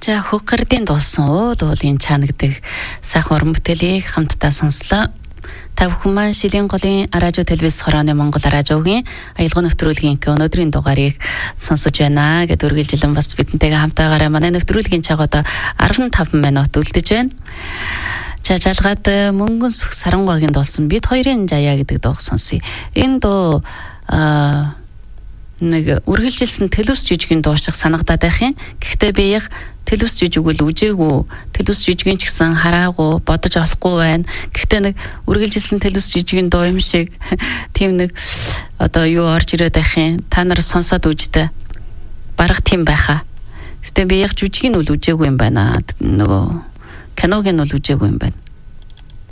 За хөггөрдийн дуулсан дуулын чанагдаг сайхан уран бүтээлийг хамтдаа сонслоо. Та бүхэн маань Шилийн голын радио телевиз хорооны Монгол радиогийн аялал нэвтрүүлгийн өнөөдрийн дугаарыг сонсож байна гэд үргэлжилэн бас бидэнтэйгээ хамтаагаараа манай нэвтрүүлгийн цаг одоо 15 минут үлдэж байна. За жалгаад мөнгөн сүх сарангагийн дуулсан бид хоёрын жаяа гэдэг дуу сонсъё. Энэ дуу нэг үргэлжилсэн телевиз жижигэн дуу шиг санагдаад байх юм. Гэхдээ би яг телевиз жижиг үл үжээгүй, телевиз жижигэн ч гэсэн хараагүй, бодож олохгүй байна. Гэхдээ нэг үргэлжилсэн телевиз жижигэн дуу юм шиг тийм нэг одоо юу орж ирээд байх юм. Та нар сонсоод үждэ. Бараг тийм байхаа. Гэхдээ би яг жижигэн үл үжээгүй юм байна. Нөгөө киног нь үл үжээгүй юм байна.